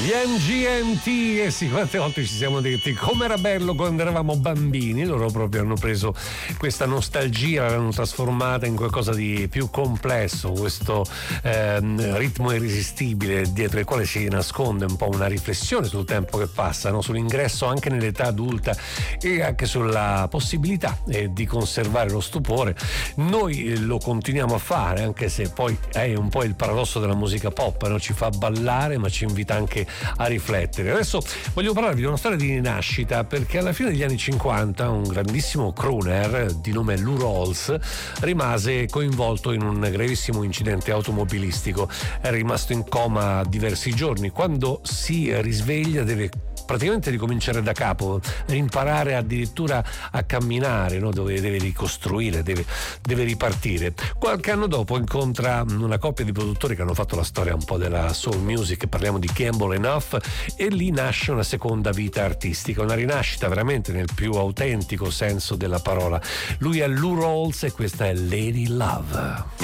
Gli MGMT, e sì, quante volte ci siamo detti com'era bello quando eravamo bambini. Loro proprio hanno preso questa nostalgia, l'hanno trasformata in qualcosa di più complesso, questo ritmo irresistibile dietro il quale si nasconde un po' una riflessione sul tempo che passa, no? Sull'ingresso anche nell'età adulta e anche sulla possibilità di conservare lo stupore. Noi lo continuiamo a fare, anche se poi è un po' il paradosso della musica pop, no? Ci fa ballare ma ci invita anche a riflettere. Adesso voglio parlarvi di una storia di rinascita, perché alla fine degli anni 50 un grandissimo crooner di nome Lou Rawls rimase coinvolto in un gravissimo incidente automobilistico. È rimasto in coma diversi giorni. Quando si risveglia deve praticamente ricominciare da capo, imparare addirittura a camminare, no? Dove deve ricostruire, deve ripartire. Qualche anno dopo incontra una coppia di produttori che hanno fatto la storia un po' della soul music, parliamo di Campbell & Huff, e lì nasce una seconda vita artistica, una rinascita veramente nel più autentico senso della parola. Lui è Lou Rawls e questa è Lady Love.